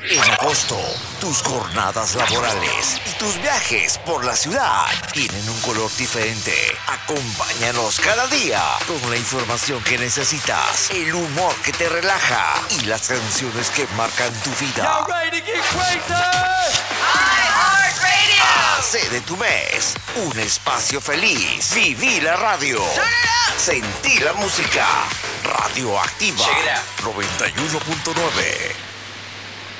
En agosto, tus jornadas laborales y tus viajes por la ciudad tienen un color diferente. Acompáñanos cada día con la información que necesitas, el humor que te relaja y las canciones que marcan tu vida. Hace de tu mes un espacio feliz. Viví la radio. Sentí la música. Radioactiva 91.9.